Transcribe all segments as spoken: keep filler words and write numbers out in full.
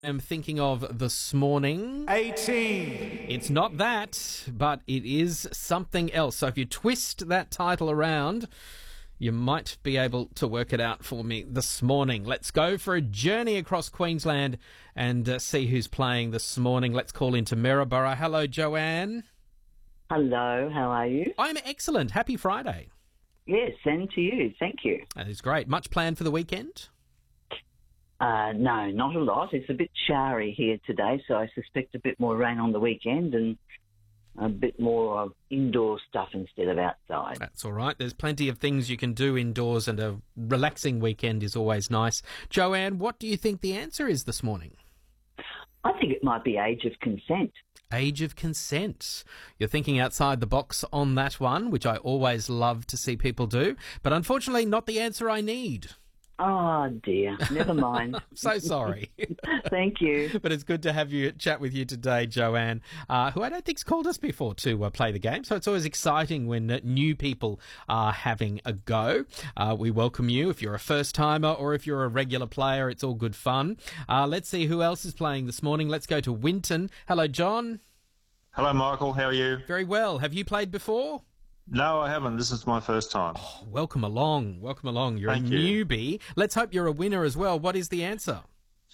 I'm thinking of this morning. eighteen. It's not that, but it is something else. So if you twist that title around, you might be able to work it out for me this morning. Let's go for a journey across Queensland and uh, see who's playing this morning. Let's call into Maryborough. Hello, Joanne. Hello, how are you? I'm excellent. Happy Friday. Yes, and to you. Thank you. That is great. Much planned for the weekend? Uh, no, not a lot. It's a bit showery here today, so I suspect a bit more rain on the weekend and a bit more of indoor stuff instead of outside. That's all right. There's plenty of things you can do indoors, and a relaxing weekend is always nice. Joanne, what do you think the answer is this morning? I think it might be age of consent. Age of consent. You're thinking outside the box on that one, which I always love to see people do, but unfortunately not the answer I need. Oh, dear. Never mind. I'm so sorry. Thank you. But it's good to have you chat with you today, Joanne, uh, who I don't think's called us before to uh, play the game. So it's always exciting when uh, new people are having a go. Uh, we welcome you if you're a first-timer or if you're a regular player. It's all good fun. Uh, let's see who else is playing this morning. Let's go to Winton. Hello, John. Hello, Michael. How are you? Very well. Have you played before? No, I haven't. This is my first time. Oh, welcome along. Welcome along. You're Thank a you. newbie. Let's hope you're a winner as well. What is the answer?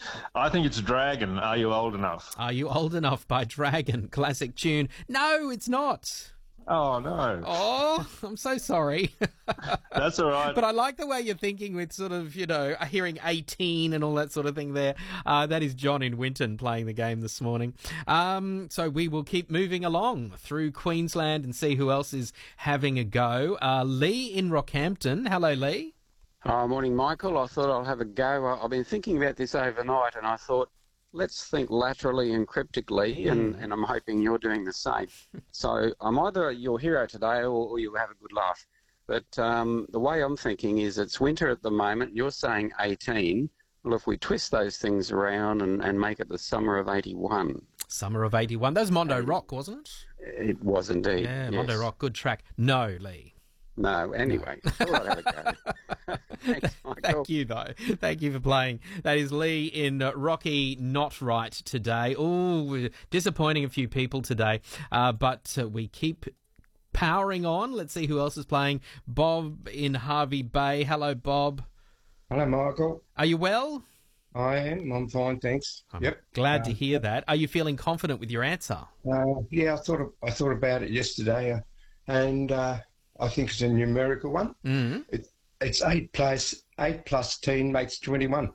I think it's Dragon. Are you old enough? Are You Old Enough by Dragon. Classic tune. No, it's not. Oh, no. Oh, I'm so sorry. That's all right. But I like the way you're thinking with sort of, you know, hearing eighteen and all that sort of thing there. Uh, that is John in Winton playing the game this morning. Um, so we will keep moving along through Queensland and see who else is having a go. Uh, Lee in Rockhampton. Hello, Lee. Oh, morning, Michael. I thought I'll have a go. I- I've been thinking about this overnight, and I thought, let's think laterally and cryptically, and, and I'm hoping you're doing the same. So I'm either your hero today or, or you'll have a good laugh. But um, the way I'm thinking is it's winter at the moment. You're saying eighteen. Well, if we twist those things around and, and make it the summer of eighty-one. Summer of eighty-one. That was Mondo Rock, wasn't it? It was indeed. Yeah, yes. Mondo Rock. Good track. No, Lee. No, anyway. I thought I'd have a go. Thanks, Michael. Thank you, though. Thank you for playing. That is Lee in uh, Rocky Not Right today. Oh, disappointing a few people today. Uh, but uh, we keep powering on. Let's see who else is playing. Bob in Harvey Bay. Hello, Bob. Hello, Michael. Are you well? I am. I'm fine, thanks. I'm yep. glad to Uh, hear that. Are you feeling confident with your answer? Uh, yeah, I thought of, I thought about it yesterday, uh, and uh, I think it's a numerical one. Mm-hmm. It's it's eight plus eight plus ten makes twenty-one.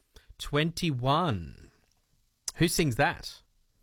twenty-one. Who sings that?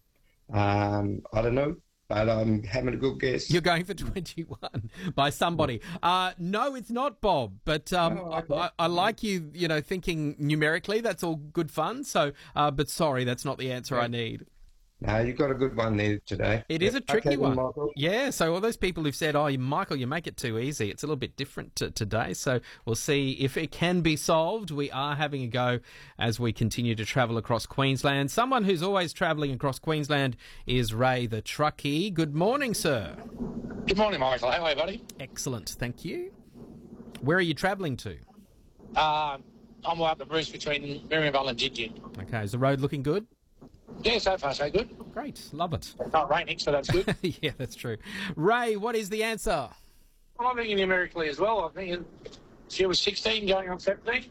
Um, I don't know, but I'm having a good guess. You're going for twenty-one by somebody. Uh, no, it's not, Bob. But um, Oh, I, okay. I, I like you, you know, thinking numerically. That's all good fun. So, uh, but sorry, that's not the answer I need. No, you got a good one there today. It is a Yep. tricky Okay, then, one. Michael. Yeah, so all those people who've said, oh, Michael, you make it too easy, it's a little bit different to today. So we'll see if it can be solved. We are having a go as we continue to travel across Queensland. Someone who's always travelling across Queensland is Ray the Truckie. Good morning, sir. Good morning, Michael. How are you, buddy? Excellent, thank you. Where are you travelling to? Uh, I'm up the Bruce between Maryborough and Gidgin. Okay, is the road looking good? Yeah, so far so good. Great, love it. It's not raining, so that's good. Yeah, that's true. Ray, what is the answer? Well, I'm thinking numerically as well. I'm thinking she was sixteen going on seventeen.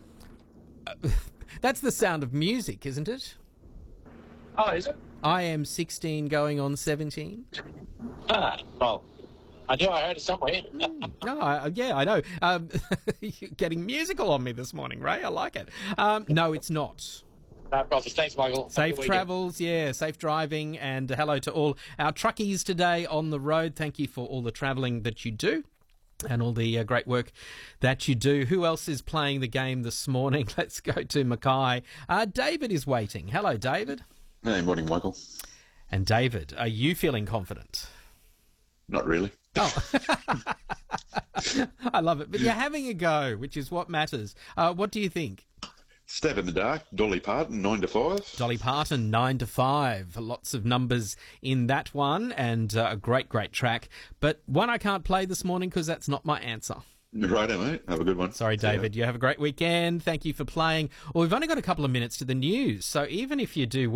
That's the sound of music, isn't it? Oh, is it? I am sixteen going on seventeen. Ah, well, I knew I heard it somewhere. No, I, yeah, I know. Um, you're getting musical on me this morning, Ray. I like it. Um, no, it's not. No problem. Thanks, Michael. Have a Safe good weekend. travels, yeah, safe driving, and hello to all our truckies today on the road. Thank you for all the travelling that you do and all the uh, great work that you do. Who else is playing the game this morning? Let's go to Mackay. Uh, David is waiting. Hello, David. Hey, morning, Michael. And David, are you feeling confident? Not really. Oh, I love it. But you're having a go, which is what matters. Uh, what do you think? Stab in the dark, Dolly Parton, nine to five. Dolly Parton, nine to five. Lots of numbers in that one, and uh, a great, great track. But one I can't play this morning because that's not my answer. Righto, mate. Have a good one. Sorry, See ya. David. You have a great weekend. Thank you for playing. Well, we've only got a couple of minutes to the news, so even if you do